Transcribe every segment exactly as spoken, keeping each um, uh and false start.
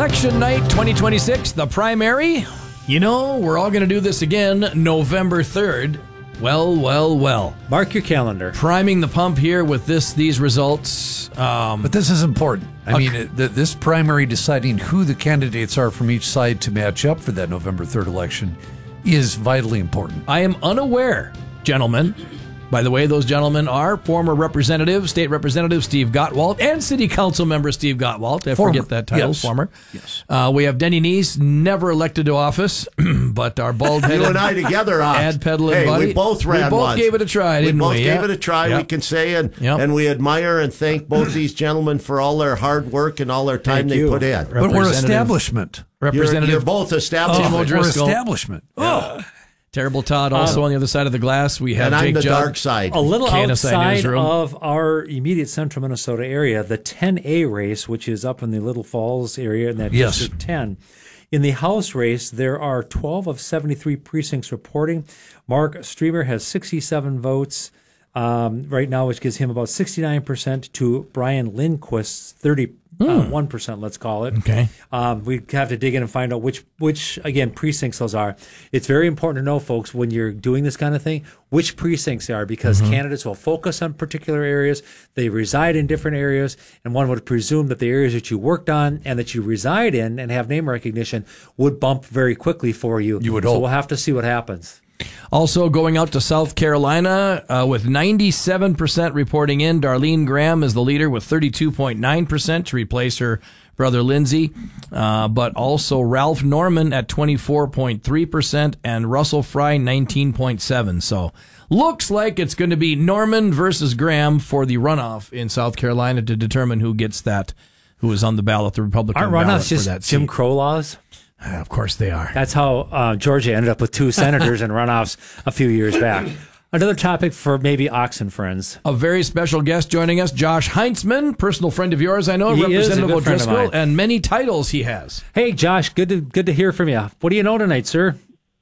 Election night twenty twenty-six, the primary. You know, we're all going to do this again November third. Well, well, well. Mark your calendar. Priming the pump here with this these results. Um, but this is important. I okay. mean, it, the, this primary deciding who the candidates are from each side to match up for that November third election is vitally important. I am unaware, gentlemen. By the way, those gentlemen are former Representative, State Representative Steve Gottwald and City Council Member Steve Gottwald. I former. forget that title, yes. former. Yes. Uh, we have Denny Neese, never elected to office, but our bald-headed you and I together, Ox. ad peddling hey, buddy. we both ran We both once. gave it a try, didn't we? We both yeah. gave it a try, yep. we can say, and yep. and we admire and thank both these gentlemen for all their hard work and all their time Thank they you. put in. But we're establishment. Representative You're, you're both Tim establishment. We're O'Driscoll. establishment. Oh. Terrible Todd also Um, on the other side of the glass. We have and Jake I'm the Judd. dark side. A little K N S I outside newsroom. of our immediate central Minnesota area, the ten A race, which is up in the Little Falls area in that Yes. District ten. In the House race, there are twelve of seventy-three precincts reporting. Mark Streamer has sixty-seven votes um, right now, which gives him about sixty-nine percent to Brian Lindquist's thirty-one percent, let's call it. Okay. Um, we have to dig in and find out which, which again, precincts those are. It's very important to know, folks, when you're doing this kind of thing, which precincts they are, because Mm-hmm. candidates will focus on particular areas. They reside in different areas, and one would presume that the areas that you worked on and that you reside in and have name recognition would bump very quickly for you. You would So hope. we'll have to see what happens. Also going out to South Carolina uh, with ninety-seven percent reporting in. Darlene Graham is the leader with thirty-two point nine percent to replace her brother Lindsey. Uh, but also Ralph Norman at twenty-four point three percent and Russell Fry nineteen point seven. So looks like it's going to be Norman versus Graham for the runoff in South Carolina to determine who gets that, who is on the ballot, the Republican Aren't ballot runoffs for just that Jim seat. Crow laws? Uh, of course they are. That's how uh, Georgia ended up with two senators in runoffs a few years back. Another topic for maybe Oxen friends. A very special guest joining us, Josh Heintzman, personal friend of yours, I know, He is a Representative good friend of O'Driscoll, mine. and many titles he has. Hey, Josh, good to good to hear from you. What do you know tonight, sir?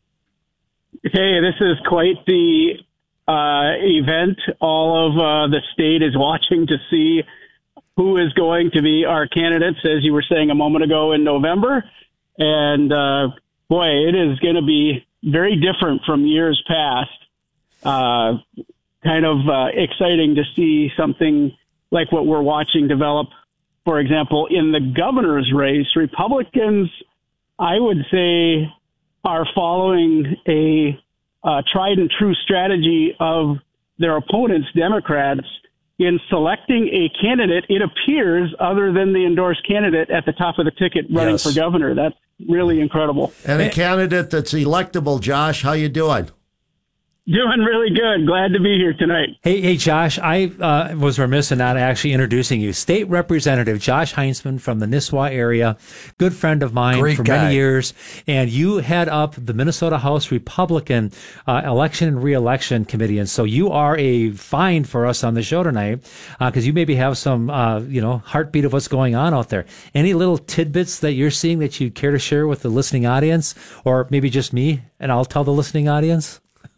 Hey, this is quite the uh, event. All of uh, the state is watching to see who is going to be our candidates, as you were saying a moment ago, in November. And, uh, boy, it is going to be very different from years past. Uh, kind of uh, exciting to see something like what we're watching develop. For example, in the governor's race, Republicans, I would say, are following a uh, tried and true strategy of their opponents, Democrats, in selecting a candidate, it appears, other than the endorsed candidate at the top of the ticket running Yes. for governor. That's really incredible. And a candidate that's electable, Josh. How you doing? Doing really good. Glad to be here tonight. Hey, hey, Josh, I uh, was remiss in not actually introducing you. State Representative Josh Heintzman from the Nisswa area, good friend of mine Great for guy. many years, and you head up the Minnesota House Republican uh, Election and Re-election Committee, and so you are a find for us on the show tonight because uh, you maybe have some, uh, you know, heartbeat of what's going on out there. Any little tidbits that you're seeing that you'd care to share with the listening audience, or maybe just me, and I'll tell the listening audience?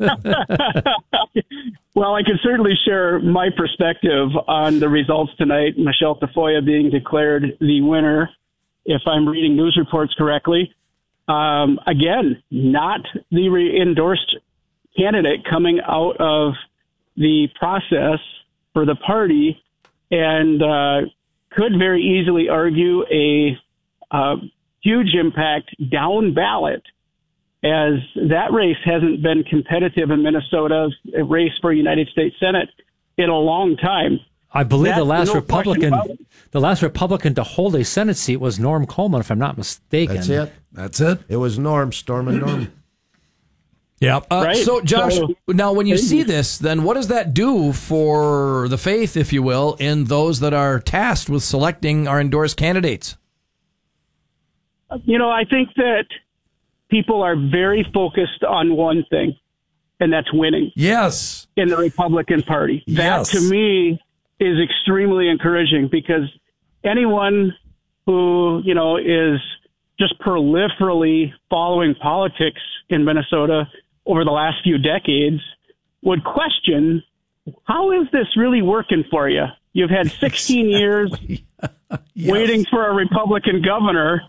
Well, I can certainly share my perspective on the results tonight. Michelle Tafoya being declared the winner, if I'm reading news reports correctly. Um, again, not the re- endorsed candidate coming out of the process for the party, and uh, could very easily argue a uh, huge impact down ballot, as that race hasn't been competitive in Minnesota, a race for United States Senate, in a long time. I believe That's the last no question Republican, about it. the last Republican to hold a Senate seat was Norm Coleman, if I'm not mistaken. That's it. That's it. It was Norm, Storm and Norm. Yeah. Uh, Right. So, Josh, So- now when you see this, then what does that do for the faith, if you will, in those that are tasked with selecting our endorsed candidates? You know, I think that people are very focused on one thing, and that's winning Yes. in the Republican Party. That, Yes. to me, is extremely encouraging, because anyone who, you know, is just proliferally following politics in Minnesota over the last few decades would question, how is this really working for you? You've had sixteen years Yes. waiting for a Republican governor,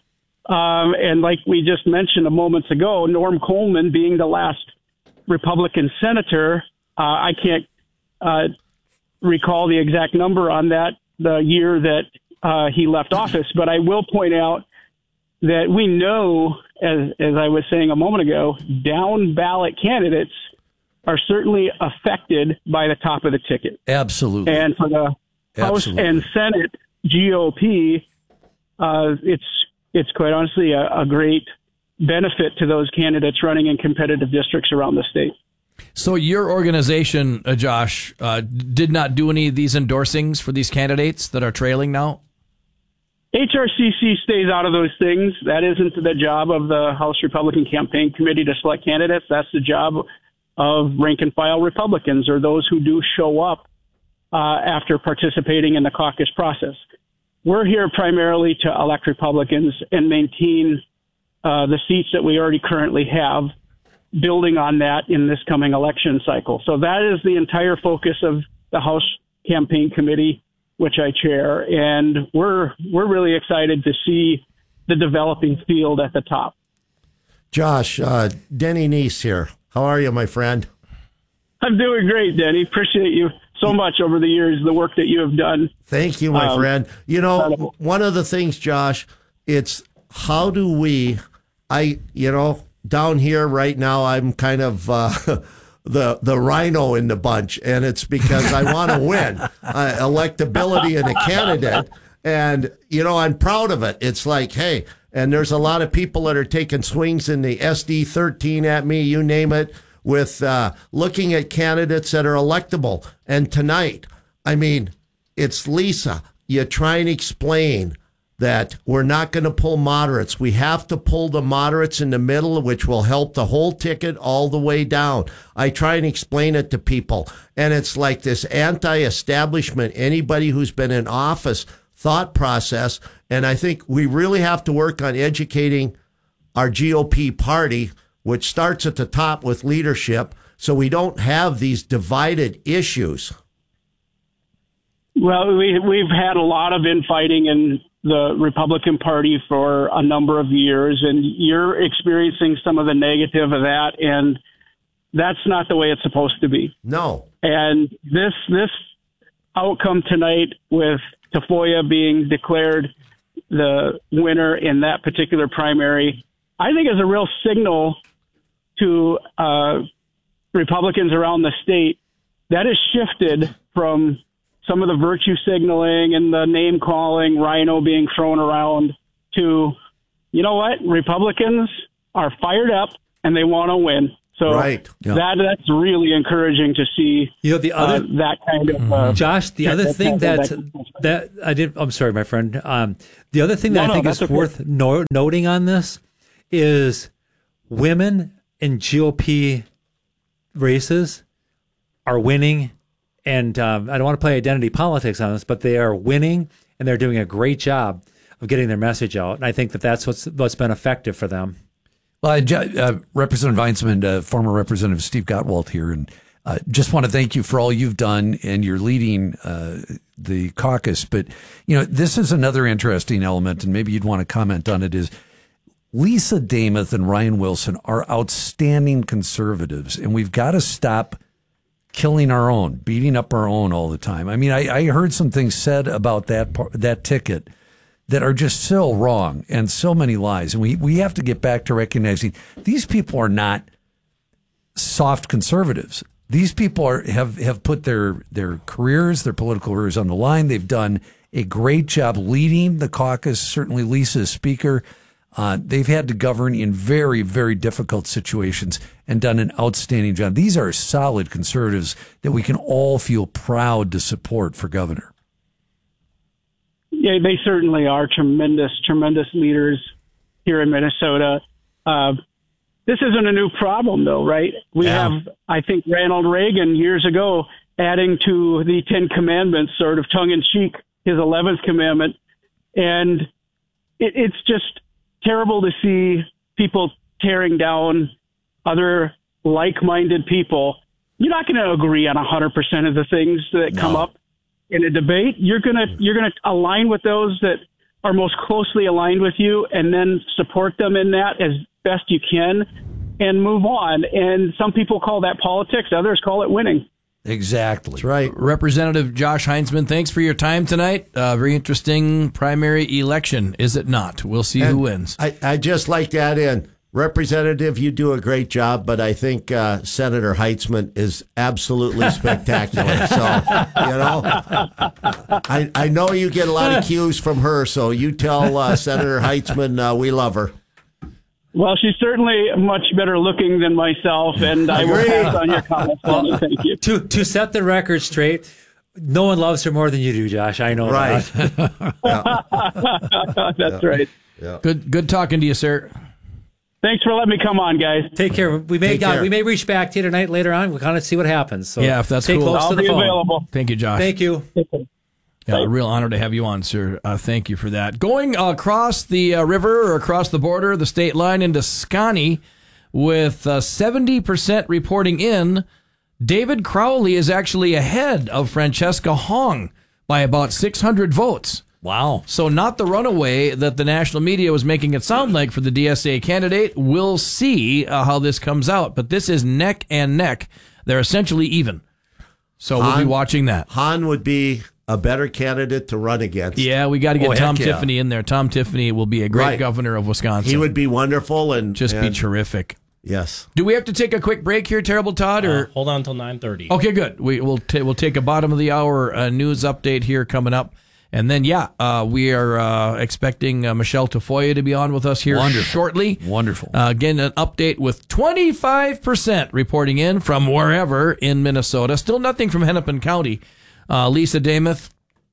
Um, and like we just mentioned a moment ago, Norm Coleman being the last Republican senator, uh, I can't uh, recall the exact number on that, the year that uh, he left office, but I will point out that we know, as, as I was saying a moment ago, down ballot candidates are certainly affected by the top of the ticket. Absolutely. And for the House Absolutely. and Senate G O P, uh, it's it's quite honestly a, a great benefit to those candidates running in competitive districts around the state. So your organization, uh, Josh, uh, did not do any of these endorsings for these candidates that are trailing now? H R C C stays out of those things. That isn't the job of the House Republican Campaign Committee to select candidates. That's the job of rank and file Republicans, or those who do show up uh, after participating in the caucus process. We're here primarily to elect Republicans and maintain uh, the seats that we already currently have, building on that in this coming election cycle. So that is the entire focus of the House Campaign Committee, which I chair, and we're we're really excited to see the developing field at the top. Josh, uh, Denny Neese here. How are you, my friend? I'm doing great, Denny. Appreciate you so much over the years, the work that you have done. Thank you, my Um, friend. You know, incredible. one of the things, Josh, it's how do we, I, you know, down here right now, I'm kind of uh, the the rhino in the bunch, and it's because I want to win uh, electability in a candidate, and you know, I'm proud of it. It's like, hey, and there's a lot of people that are taking swings in the S D thirteen at me, you name it, with uh, looking at candidates that are electable. And tonight, I mean, it's Lisa. You try and explain that we're not going to pull moderates. We have to pull the moderates in the middle, which will help the whole ticket all the way down. I try and explain it to people. And it's like this anti-establishment, anybody who's been in office thought process. And I think we really have to work on educating our G O P party, which starts at the top with leadership, so we don't have these divided issues. Well, we, we've had a lot of infighting in the Republican Party for a number of years, and you're experiencing some of the negative of that, and that's not the way it's supposed to be. No. And this this outcome tonight, with Tafoya being declared the winner in that particular primary, I think is a real signal to uh, Republicans around the state that has shifted from some of the virtue signaling and the name calling, rhino being thrown around, to, you know what, Republicans are fired up and they want to win. So Right. Yeah. that that's really encouraging to see. You know, the other uh, that kind of uh, Josh, the other that- thing that- that that- that I did, I'm sorry, my friend. Um, the other thing that No, I no, think that's is okay. worth no, noting on this is women in G O P races are winning, and um, I don't want to play identity politics on this, but they are winning, and they're doing a great job of getting their message out. And I think that that's what's what's been effective for them. Well, I ju- uh, Representative Weinsman, uh, former Representative Steve Gottwald here, and uh, just want to thank you for all you've done, and you're leading uh, the caucus. But, you know, this is another interesting element, and maybe you'd want to comment on it, is Lisa Damath and Ryan Wilson are outstanding conservatives, and we've got to stop killing our own, beating up our own all the time. I mean, I, I heard some things said about that par- that ticket that are just so wrong and so many lies. And we, we have to get back to recognizing these people are not soft conservatives. These people are have, have put their, their careers, their political careers on the line. They've done a great job leading the caucus. Certainly Lisa is speaker. Uh, they've had to govern in very, very difficult situations and done an outstanding job. These are solid conservatives that we can all feel proud to support for governor. Yeah, they certainly are tremendous, tremendous leaders here in Minnesota. Uh, this isn't a new problem, though, right? We Yeah. have, I think, Ronald Reagan years ago adding to the Ten Commandments, sort of tongue-in-cheek, his eleventh commandment. And it, it's just terrible to see people tearing down other like-minded people. You're not going to agree on one hundred percent of the things that No. come up in a debate. You're going to you're going to align with those that are most closely aligned with you, and then support them in that as best you can and move on. And some people call that politics. Others call it winning. Exactly. That's right. Representative Josh Heinzman, thanks for your time tonight. Uh, very interesting primary election, is it not? We'll see And who wins. I, I just like to add in, Representative, you do a great job, but I think uh, Senator Heitzman is absolutely spectacular. So, you know, I, I know you get a lot of cues from her, so you tell uh, Senator Heitzman uh, we love her. Well, she's certainly much better looking than myself, and I will pass on your comments. Well, Thank you. To to set the record straight, no one loves her more than you do, Josh. I know Right. that. That's right. Good good talking to you, sir. Thanks for letting me come on, guys. Take care. We may Take care. uh, we may reach back to you tonight later on. We'll kind of see what happens. So Yeah, if that's stay cool. close I'll to the be phone. available. Thank you, Josh. Thank you. Yeah, a real honor to have you on, sir. Uh, thank you for that. Going across the uh, river or across the border, the state line into Scotty, with uh, seventy percent reporting in, David Crowley is actually ahead of Francesca Hong by about six hundred votes. Wow. So not the runaway that the national media was making it sound like for the D S A candidate. We'll see uh, how this comes out. But this is neck and neck. They're essentially even. So we'll be Han- watching that. Han would be a better candidate to run against. Yeah, we got to get Oh, heck Tom yeah. Tiffany in there. Tom Tiffany will be a great Right. governor of Wisconsin. He would be wonderful and just be and- terrific. Yes. Do we have to take a quick break here, Terrible Todd? Or Uh, hold on until nine thirty. okay, good. We will ta- we'll take a bottom of the hour uh, news update here coming up, and then yeah, uh, we are uh, expecting uh, Michelle Tafoya to be on with us here Wonderful. shortly. Wonderful. Uh, again, an update with twenty-five percent reporting in from wherever in Minnesota. Still nothing from Hennepin County. Uh, Lisa Damuth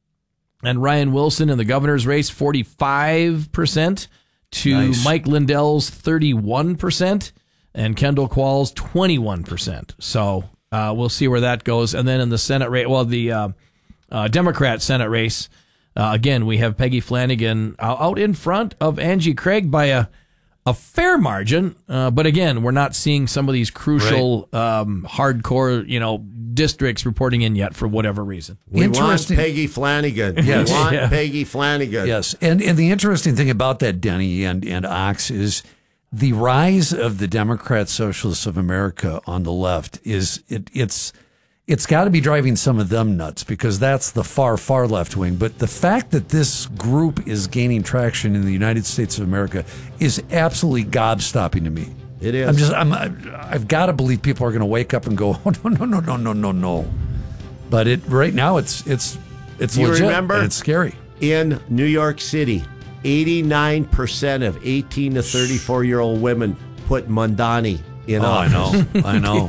and Ryan Wilson in the governor's race, forty-five percent to Nice. Mike Lindell's thirty-one percent and Kendall Qualls twenty-one percent. So uh, we'll see where that goes. And then in the Senate race, well, the uh, uh, Democrat Senate race, uh, again, we have Peggy Flanagan uh, out in front of Angie Craig by a a fair margin. Uh, but again, we're not seeing some of these crucial, um, hardcore, you know, districts reporting in yet for whatever reason. We want Interesting. Peggy Flanagan. Yes. We want Yeah. Peggy Flanagan. Yes, and and the interesting thing about that, Denny and and Ox, is the rise of the Democrat Socialists of America on the left is it it's it's got to be driving some of them nuts, because that's the far far left wing. But the fact that this group is gaining traction in the United States of America is absolutely gobstopping to me. It is. I'm just I'm I've got to believe people are going to wake up and go, oh, no no no no no no no. But it right now it's it's it's You legit, remember? and it's scary. In New York City, eighty-nine percent of eighteen to thirty-four year old women put Mondani in Oh, I office. know. I know.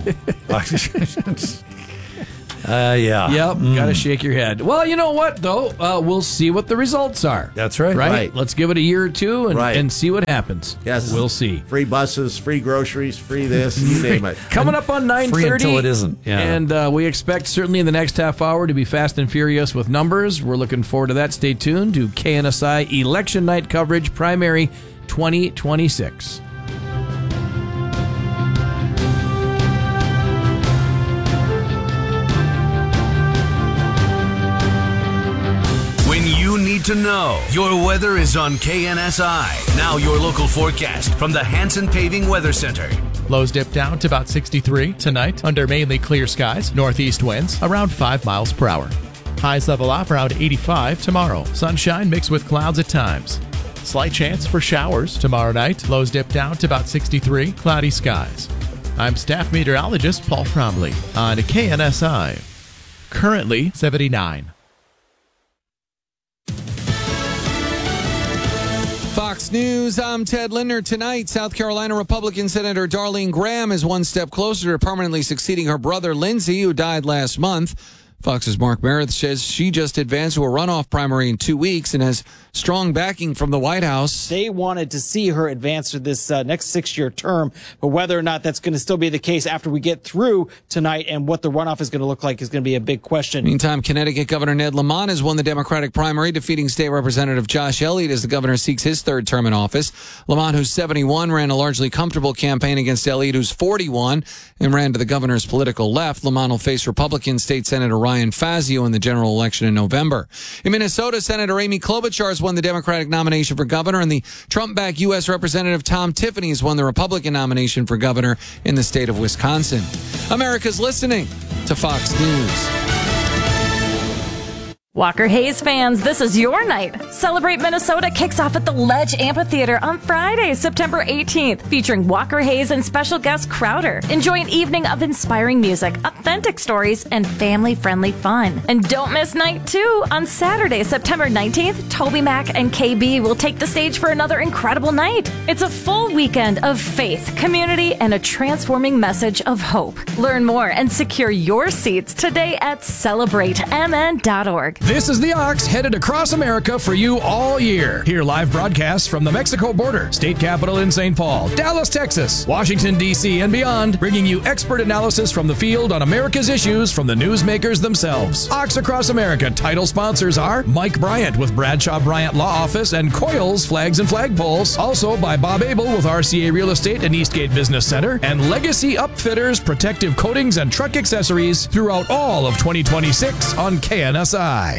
uh, yeah. Yep, got to shake your head. Well, you know what, though? Uh, we'll see what the results are. That's right. Right? Right. Let's give it a year or two and, Right. and see what happens. Yes. We'll see. Free buses, free groceries, free this, you name it. Coming up on nine thirty. Free until it isn't. Yeah. And uh, we expect certainly in the next half hour to be fast and furious with numbers. We're looking forward to that. Stay tuned to K N S I Election Night coverage, primary twenty twenty-six. When you need to know, your weather is on K N S I. Now your local forecast from the Hanson Paving Weather Center. Lows dip down to about sixty-three tonight under mainly clear skies. Northeast winds around five miles per hour. Highs level off around eighty-five tomorrow. Sunshine mixed with clouds at times. Slight chance for showers tomorrow night. Lows dip down to about sixty-three. Cloudy skies. I'm staff meteorologist Paul Trombley on K N S I. Currently seventy-nine. Fox News, I'm Ted Linder. Tonight, South Carolina Republican Senator Darlene Graham is one step closer to permanently succeeding her brother Lindsey, who died last month. Fox's Mark Meredith says she just advanced to a runoff primary in two weeks and has strong backing from the White House. They wanted to see her advance to this uh, next six-year term, but whether or not that's going to still be the case after we get through tonight and what the runoff is going to look like is going to be a big question. Meantime, Connecticut Governor Ned Lamont has won the Democratic primary, defeating State Representative Josh Elliott as the governor seeks his third term in office. Lamont, who's seventy-one, ran a largely comfortable campaign against Elliott, who's forty-one, and ran to the governor's political left. Lamont will face Republican State Senator Ryan Ryan Fazio in the general election in November. In Minnesota, Senator Amy Klobuchar has won the Democratic nomination for governor, and the Trump-backed U S Representative Tom Tiffany has won the Republican nomination for governor in the state of Wisconsin. America's listening to Fox News. Walker Hayes fans, this is your night. Celebrate Minnesota kicks off at the Ledge Amphitheater on Friday, September eighteenth, featuring Walker Hayes and special guest Crowder. Enjoy an evening of inspiring music, authentic stories, and family-friendly fun. And don't miss night two. On Saturday, September nineteenth, Toby Mac and K B will take the stage for another incredible night. It's a full weekend of faith, community, and a transforming message of hope. Learn more and secure your seats today at celebrate m n dot org. This is the Ox headed across America for you all year. Hear live broadcasts from the Mexico border, state capital in Saint Paul, Dallas, Texas, Washington, D C, and beyond, bringing you expert analysis from the field on America's issues from the newsmakers themselves. Ox Across America title sponsors are Mike Bryant with Bradshaw Bryant Law Office and Coils Flags and Flagpoles. Also by Bob Abel with R C A Real Estate and Eastgate Business Center, and Legacy Upfitters, protective coatings and truck accessories throughout all of twenty twenty-six on K N S I.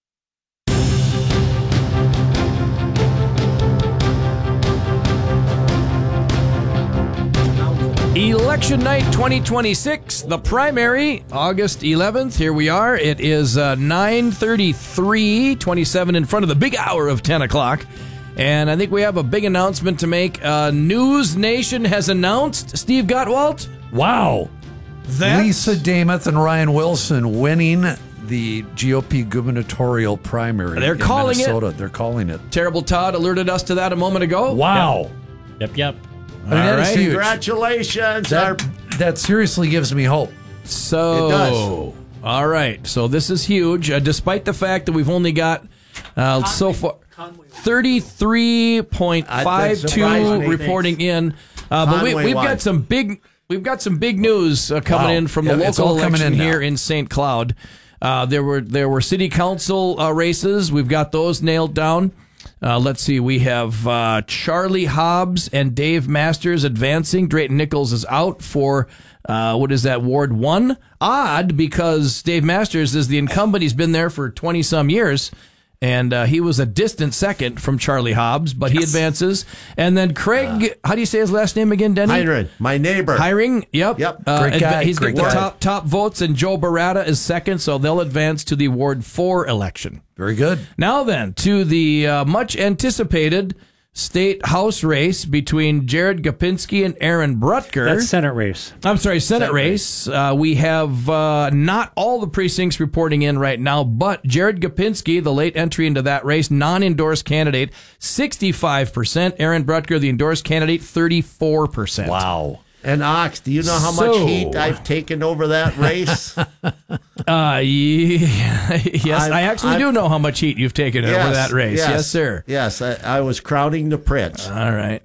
Election night twenty twenty-six, the primary, August eleventh. Here we are. It is uh, nine thirty-three, twenty-seven in front of the big hour of ten o'clock. And I think we have a big announcement to make. Uh, News Nation has announced, Steve Gottwalt. Wow. That Lisa Dameth and Ryan Wilson winning the G O P gubernatorial primary. They're in calling Minnesota. it. They're calling it. Terrible Todd alerted us to that a moment ago. Wow. Yep, yep. I mean, that is right. huge. Congratulations. That, Our- that seriously gives me hope. So, It does. all right. So this is huge, uh, despite the fact that we've only got uh, so far thirty-three point five two reporting in. Uh, but we, Conway we've won. got some big, we've got some big news uh, coming Wow. in from Yeah, the it's local all coming election in now. here in Saint Cloud. Uh, there were there were city council uh, races. We've got those nailed down. Uh, let's see. We have uh, Charlie Hobbs and Dave Masters advancing. Drayton Nichols is out for, uh, what is that, Ward one? Odd, because Dave Masters is the incumbent. He's been there for twenty-some years. And uh, he was a distant second from Charlie Hobbs, but he advances. And then Craig, uh, how do you say his last name again, Denny? Hiring, my neighbor. Hiring, yep. Yep. Uh, Great guy, He's great got the guy. top, top votes, and Joe Barata is second, so they'll advance to the Ward four election. Very good. Now then, to the uh, much anticipated state house race between Jared Gopinski and Aaron Brutker. That's Senate race. I'm sorry, Senate, Senate race. race. Uh, we have uh, not all the precincts reporting in right now, but Jared Gopinski, the late entry into that race, non-endorsed candidate, sixty-five percent. Aaron Brutker, the endorsed candidate, thirty-four percent. Wow. And Ox, do you know how So- much heat I've taken over that race? Uh, yeah, yes, I'm- I actually I'm- do know how much heat you've taken over Yes, that race. Yes, Yes, sir. Yes, I, I was crowning the prince. All right.